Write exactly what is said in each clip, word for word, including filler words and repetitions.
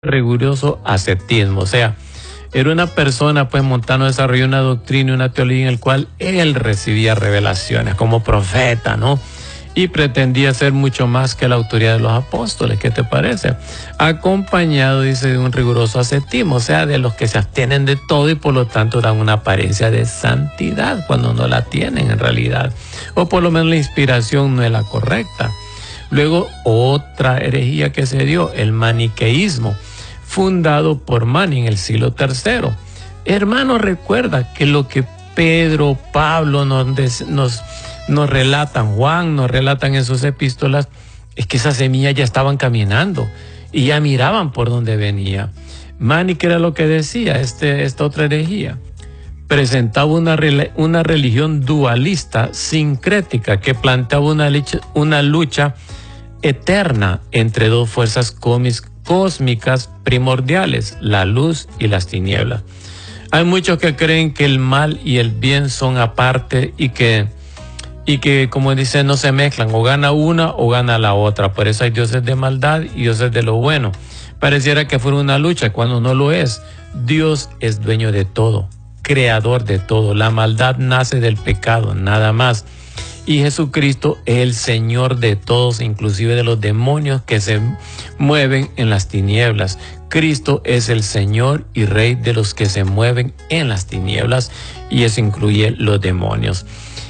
riguroso ascetismo. O sea, era una persona, pues, Montano desarrolló una doctrina y una teología en el cual él recibía revelaciones como profeta, ¿no? Y pretendía ser mucho más que la autoridad de los apóstoles. ¿Qué te parece? Acompañado, dice, de un riguroso ascetismo, o sea, de los que se abstienen de todo y por lo tanto dan una apariencia de santidad cuando no la tienen en realidad. O por lo menos la inspiración no es la correcta. Luego, otra herejía que se dio, el maniqueísmo, fundado por Mani en el siglo tercero. Hermano, recuerda que lo que Pedro, Pablo nos, nos, nos relatan, Juan nos relatan en sus epístolas, es que esas semillas ya estaban caminando y ya miraban por dónde venía. Mani, ¿qué era lo que decía este, esta otra herejía? Presentaba una, una religión dualista, sincrética, que planteaba una, una lucha eterna entre dos fuerzas cósmicas primordiales, la luz y las tinieblas. Hay muchos que creen que el mal y el bien son aparte y que, y que, como dicen, no se mezclan, o gana una o gana la otra. Por eso hay dioses de maldad y dioses de lo bueno. Pareciera que fuera una lucha cuando no lo es. Dios es dueño de todo, creador de todo. La maldad nace del pecado, nada más. Y Jesucristo es el Señor de todos, inclusive de los demonios que se mueven en las tinieblas. Cristo es el Señor y Rey de los que se mueven en las tinieblas, y eso incluye los demonios.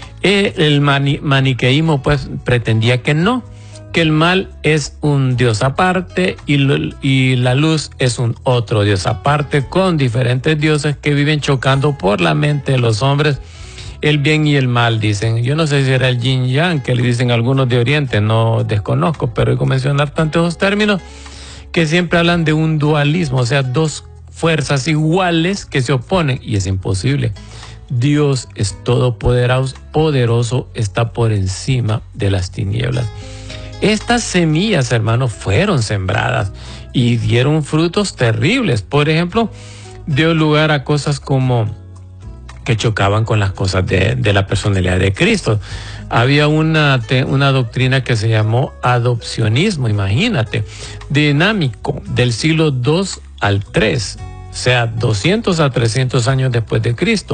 El mani maniqueísmo pues pretendía que no, que el mal es un Dios aparte y, lo, y la luz es un otro Dios aparte, con diferentes dioses que viven chocando por la mente de los hombres. El bien y el mal, dicen. Yo no sé si era el yin yang, que le dicen algunos de Oriente, no desconozco, pero hay que mencionar tantos esos términos que siempre hablan de un dualismo, o sea, dos fuerzas iguales que se oponen, y es imposible. Dios es todopoderoso, poderoso, está por encima de las tinieblas. Estas semillas, hermanos, fueron sembradas y dieron frutos terribles. Por ejemplo, dio lugar a cosas como que chocaban con las cosas de, de la personalidad de Cristo. Había una, una doctrina que se llamó adopcionismo, imagínate, dinámico, del siglo dos al tres, o sea, doscientos a trescientos años después de Cristo.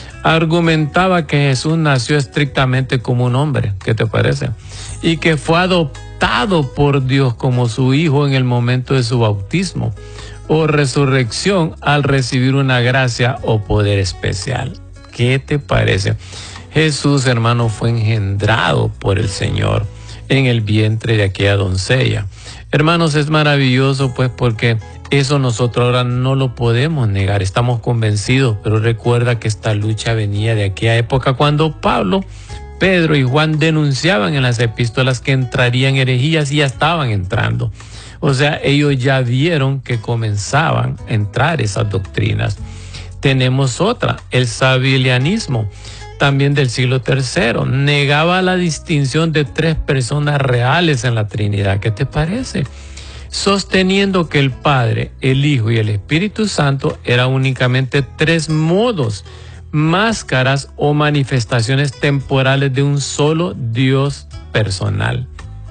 Argumentaba que Jesús nació estrictamente como un hombre, ¿qué te parece? Y que fue adoptado por Dios como su hijo en el momento de su bautismo o resurrección al recibir una gracia o poder especial. ¿Qué te parece? Jesús, hermano, fue engendrado por el Señor en el vientre de aquella doncella. Hermanos, es maravilloso, pues, porque eso nosotros ahora no lo podemos negar, estamos convencidos, pero recuerda que esta lucha venía de aquella época cuando Pablo, Pedro y Juan denunciaban en las epístolas que entrarían herejías y ya estaban entrando. O sea, ellos ya vieron que comenzaban a entrar esas doctrinas. Tenemos otra, el sabelianismo, también del siglo tercero. Negaba la distinción de tres personas reales en la Trinidad. ¿Qué te parece? Sosteniendo que el Padre, el Hijo y el Espíritu Santo eran únicamente tres modos, máscaras o manifestaciones temporales de un solo Dios personal.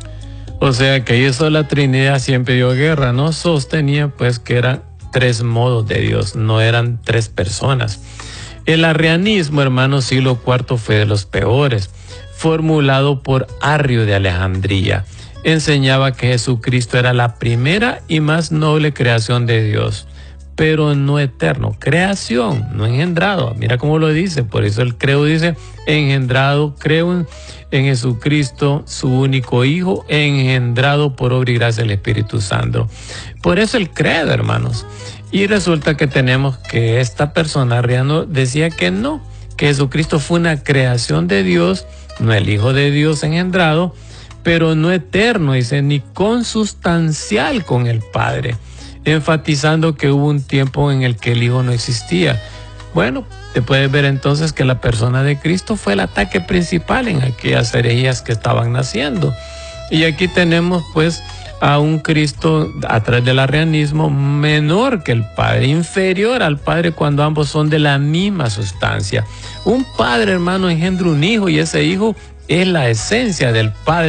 O sea que eso la Trinidad siempre dio guerra, ¿no? Sostenía pues que eran tres modos de Dios, no eran tres personas. El arrianismo, hermano, siglo cuarto fue de los peores, formulado por Arrio de Alejandría. Enseñaba que Jesucristo era la primera y más noble creación de Dios, pero no eterno, creación, no engendrado. Mira cómo lo dice, por eso el credo dice engendrado, creo en, en Jesucristo, su único Hijo, engendrado por obra y gracia del Espíritu Santo. Por eso el credo, hermanos. Y resulta que tenemos que esta persona, Arriano, decía que no, que Jesucristo fue una creación de Dios, no el Hijo de Dios engendrado, pero no eterno, dice, ni consustancial con el Padre, enfatizando que hubo un tiempo en el que el Hijo no existía. Bueno, te puedes ver entonces que la persona de Cristo fue el ataque principal en aquellas herejías que estaban naciendo. Y aquí tenemos pues a un Cristo a través del arrianismo menor que el Padre, inferior al Padre cuando ambos son de la misma sustancia. Un padre, hermano, engendra un hijo y ese hijo es la esencia del Padre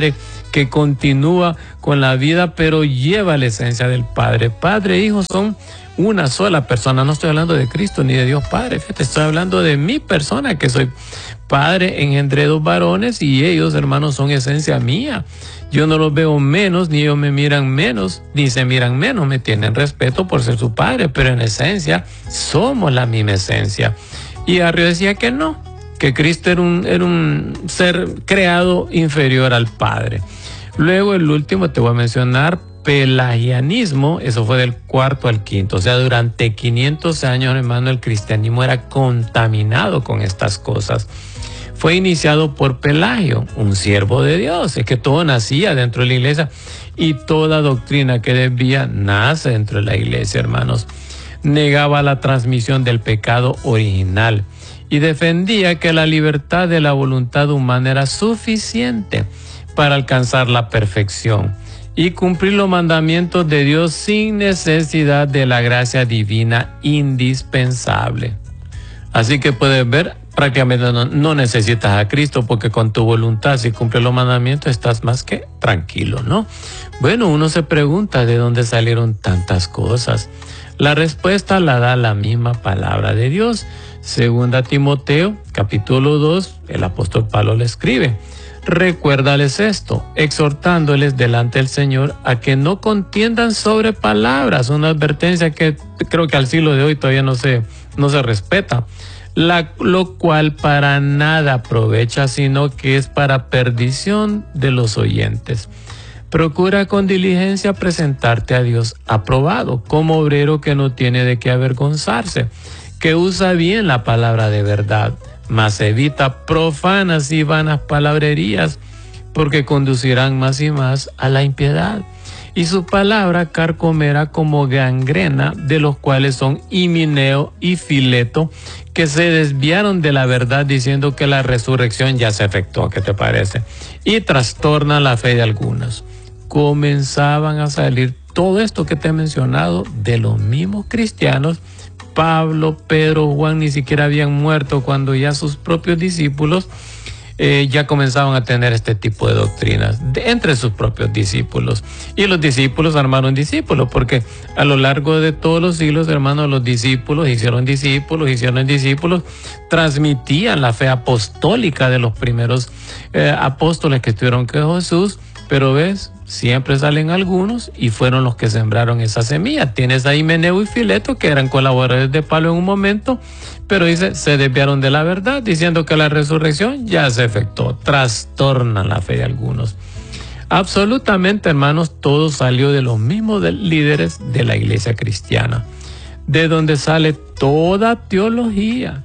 que continúa con la vida, pero lleva la esencia del Padre. Padre e Hijo son una sola persona. No estoy hablando de Cristo ni de Dios Padre. Fíjate, estoy hablando de mi persona, que soy Padre, engendré dos varones y ellos, hermanos, son esencia mía. Yo no los veo menos, ni ellos me miran menos, ni se miran menos. Me tienen respeto por ser su padre, pero en esencia somos la misma esencia. Y Arrio decía que no, que Cristo era un, era un ser creado inferior al Padre. Luego el último te voy a mencionar, pelagianismo. Eso fue del cuarto al quinto. O sea, durante quinientos años, hermano, el cristianismo era contaminado con estas cosas. Fue iniciado por Pelagio, un siervo de Dios. Es que todo nacía dentro de la iglesia y toda doctrina que desvía nace dentro de la iglesia, hermanos. Negaba la transmisión del pecado original y defendía que la libertad de la voluntad humana era suficiente para alcanzar la perfección y cumplir los mandamientos de Dios sin necesidad de la gracia divina indispensable. Así que puedes ver, prácticamente no, no necesitas a Cristo, porque con tu voluntad, si cumples los mandamientos, estás más que tranquilo, ¿no? Bueno, uno se pregunta de dónde salieron tantas cosas. La respuesta la da la misma palabra de Dios. Segunda Timoteo, capítulo dos, el apóstol Pablo le escribe: recuérdales esto, exhortándoles delante del Señor a que no contiendan sobre palabras, una advertencia que creo que al siglo de hoy todavía no se, no se respeta, la, lo cual para nada aprovecha, sino que es para perdición de los oyentes. Procura con diligencia presentarte a Dios aprobado, como obrero que no tiene de qué avergonzarse, que usa bien la palabra de verdad, mas evita profanas y vanas palabrerías, porque conducirán más y más a la impiedad. Y su palabra carcomerá como gangrena, de los cuales son Himeneo y Fileto, que se desviaron de la verdad diciendo que la resurrección ya se efectuó. ¿Qué te parece? Y trastornan la fe de algunos. Comenzaban a salir todo esto que te he mencionado de los mismos cristianos. Pablo, Pedro, Juan ni siquiera habían muerto cuando ya sus propios discípulos eh, ya comenzaban a tener este tipo de doctrinas de, entre sus propios discípulos. Y los discípulos armaron discípulos, porque a lo largo de todos los siglos, hermanos, los discípulos hicieron discípulos, hicieron discípulos, transmitían la fe apostólica de los primeros eh, apóstoles que estuvieron con Jesús. Pero ves, siempre salen algunos y fueron los que sembraron esa semilla. Tienes a Himeneo y Fileto, que eran colaboradores de Pablo en un momento, pero dice, se desviaron de la verdad, diciendo que la resurrección ya se efectuó. Trastornan la fe de algunos. Absolutamente, hermanos, todo salió de los mismos de líderes de la iglesia cristiana, de donde sale toda teología,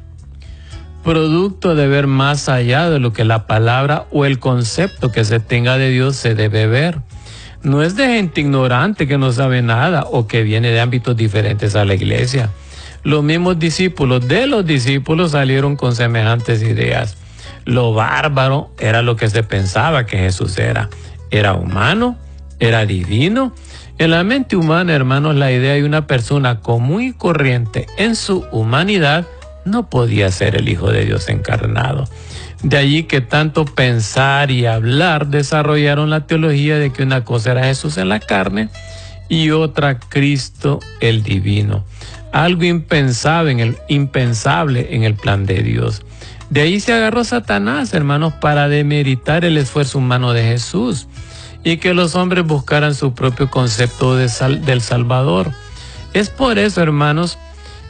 producto de ver más allá de lo que la palabra o el concepto que se tenga de Dios se debe ver. No es de gente ignorante que no sabe nada o que viene de ámbitos diferentes a la iglesia. Los mismos discípulos de los discípulos salieron con semejantes ideas. Lo bárbaro era lo que se pensaba que Jesús era. Era humano, era divino. En la mente humana, hermanos, la idea de una persona común y corriente en su humanidad no podía ser el Hijo de Dios encarnado. De allí que tanto pensar y hablar desarrollaron la teología de que una cosa era Jesús en la carne y otra Cristo el divino. Algo impensable en el, impensable en el plan de Dios. De ahí se agarró Satanás, hermanos, para demeritar el esfuerzo humano de Jesús y que los hombres buscaran su propio concepto de sal, del Salvador. Es por eso, hermanos,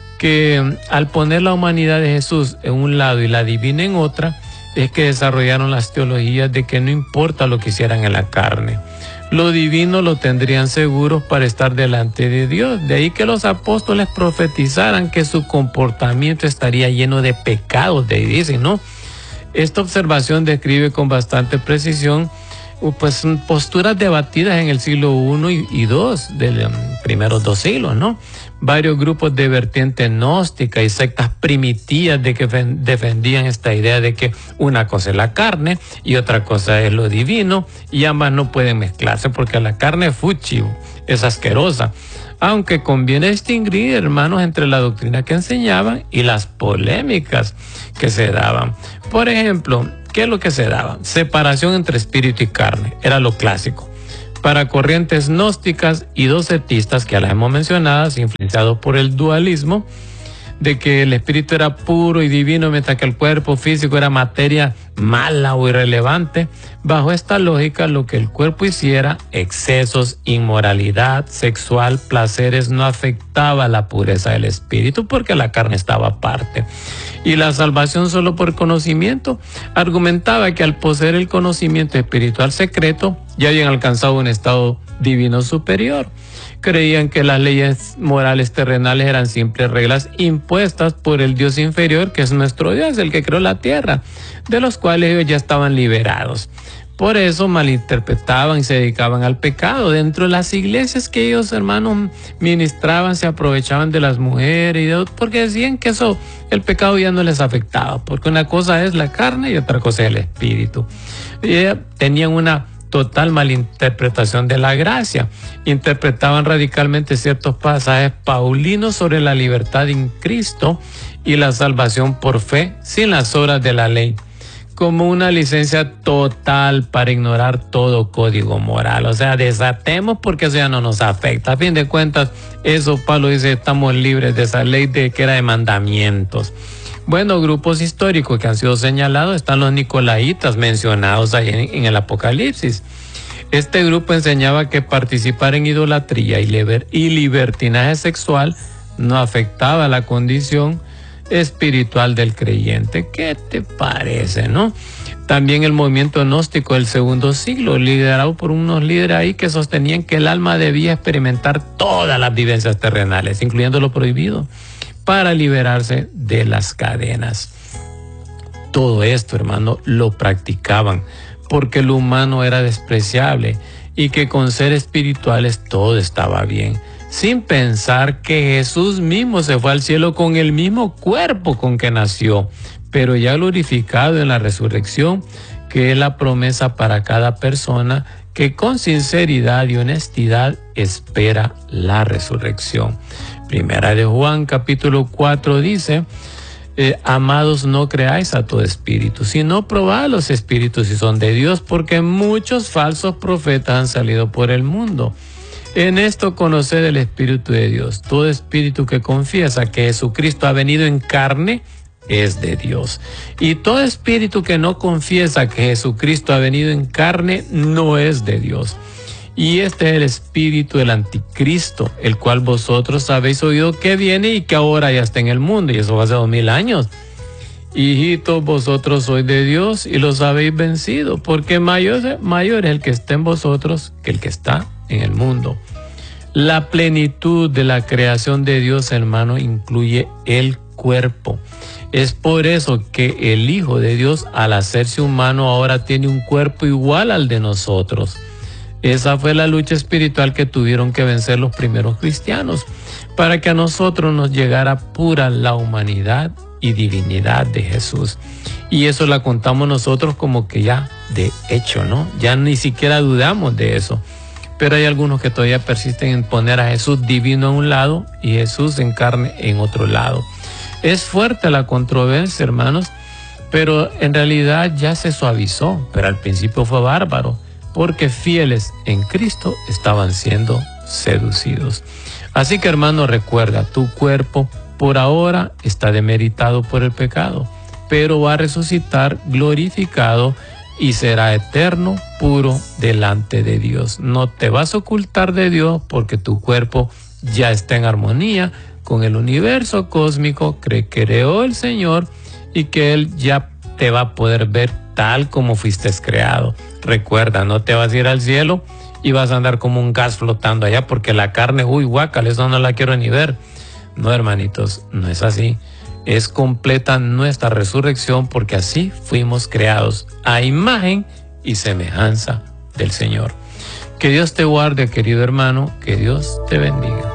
que al poner la humanidad de Jesús en un lado y la divina en otra, es que desarrollaron las teologías de que no importa lo que hicieran en la carne, lo divino lo tendrían seguros para estar delante de Dios. De ahí que los apóstoles profetizaran que su comportamiento estaría lleno de pecados. De ahí dicen, ¿no? Esta observación describe con bastante precisión pues posturas debatidas en el siglo primero y dos, de los primeros dos siglos, ¿no? Varios grupos de vertiente gnóstica y sectas primitivas de que defendían esta idea de que una cosa es la carne y otra cosa es lo divino, y ambas no pueden mezclarse porque la carne es fuchi, es asquerosa. Aunque conviene distinguir, hermanos, entre la doctrina que enseñaban y las polémicas que se daban. Por ejemplo, ¿qué es lo que se daba? Separación entre espíritu y carne, era lo clásico. Para corrientes gnósticas y docetistas, que ya las hemos mencionado, influenciados por el dualismo, de que el espíritu era puro y divino, mientras que el cuerpo físico era materia mala o irrelevante. Bajo esta lógica, lo que el cuerpo hiciera, excesos, inmoralidad sexual, placeres, no afectaba la pureza del espíritu porque la carne estaba aparte. Y la salvación solo por conocimiento, argumentaba que al poseer el conocimiento espiritual secreto, ya habían alcanzado un estado divino superior. Creían que las leyes morales terrenales eran simples reglas impuestas por el Dios inferior, que es nuestro Dios, el que creó la tierra, de los cuales ellos ya estaban liberados. Por eso malinterpretaban y se dedicaban al pecado. Dentro de las iglesias que ellos, hermanos, ministraban, se aprovechaban de las mujeres, y de, porque decían que eso, el pecado ya no les afectaba, porque una cosa es la carne y otra cosa es el espíritu. Y ellos tenían una total malinterpretación de la gracia. Interpretaban radicalmente ciertos pasajes paulinos sobre la libertad en Cristo y la salvación por fe sin las obras de la ley, como una licencia total para ignorar todo código moral. O sea, desatemos porque eso ya no nos afecta. A fin de cuentas, eso Pablo dice, estamos libres de esa ley de que era de mandamientos. Bueno, grupos históricos que han sido señalados están los nicolaitas mencionados ahí en, en el Apocalipsis. Este grupo enseñaba que participar en idolatría y, liber, y libertinaje sexual no afectaba la condición espiritual del creyente. ¿Qué te parece, no? También el movimiento gnóstico del segundo siglo, liderado por unos líderes ahí que sostenían que el alma debía experimentar todas las vivencias terrenales, incluyendo lo prohibido, para liberarse de las cadenas. Todo esto, hermano, lo practicaban porque el humano era despreciable y que con seres espirituales todo estaba bien, sin pensar que Jesús mismo se fue al cielo con el mismo cuerpo con que nació, pero ya glorificado en la resurrección, que es la promesa para cada persona que con sinceridad y honestidad espera la resurrección. Primera de Juan, capítulo cuatro, dice, eh, amados, no creáis a todo espíritu, sino probad los espíritus si son de Dios, porque muchos falsos profetas han salido por el mundo. En esto conoced el Espíritu de Dios. Todo espíritu que confiesa que Jesucristo ha venido en carne es de Dios. Y todo espíritu que no confiesa que Jesucristo ha venido en carne no es de Dios. Y este es el espíritu del anticristo, el cual vosotros habéis oído que viene y que ahora ya está en el mundo, y eso fue hace dos mil años. Hijitos, vosotros sois de Dios y los habéis vencido, porque mayor, mayor es el que está en vosotros que el que está en el mundo. La plenitud de la creación de Dios, hermano, incluye el cuerpo. Es por eso que el Hijo de Dios, al hacerse humano, ahora tiene un cuerpo igual al de nosotros. Esa fue la lucha espiritual que tuvieron que vencer los primeros cristianos para que a nosotros nos llegara pura la humanidad y divinidad de Jesús. Y eso la contamos nosotros como que ya de hecho, ¿no? Ya ni siquiera dudamos de eso. Pero hay algunos que todavía persisten en poner a Jesús divino a un lado y Jesús en carne en otro lado. Es fuerte la controversia, hermanos, pero en realidad ya se suavizó, pero al principio fue bárbaro, porque fieles en Cristo estaban siendo seducidos. Así que, hermano, recuerda, tu cuerpo por ahora está demeritado por el pecado, pero va a resucitar glorificado y será eterno, puro delante de Dios. No te vas a ocultar de Dios porque tu cuerpo ya está en armonía con el universo cósmico que creó el Señor y que Él ya te va a poder ver tal como fuiste creado. Recuerda, no te vas a ir al cielo y vas a andar como un gas flotando allá porque la carne, uy, guácala, eso no la quiero ni ver. No, hermanitos, no es así. Es completa nuestra resurrección porque así fuimos creados a imagen y semejanza del Señor. Que Dios te guarde, querido hermano, que Dios te bendiga.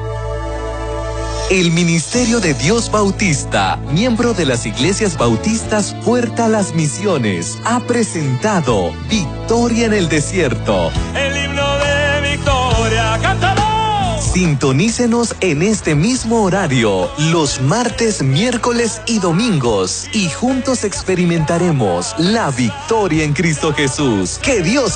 El Ministerio de Dios Bautista, miembro de las Iglesias Bautistas Puerta Las Misiones, ha presentado Victoria en el Desierto. El himno de victoria, cántalo. Sintonícenos en este mismo horario, los martes, miércoles y domingos, y juntos experimentaremos la victoria en Cristo Jesús. Que Dios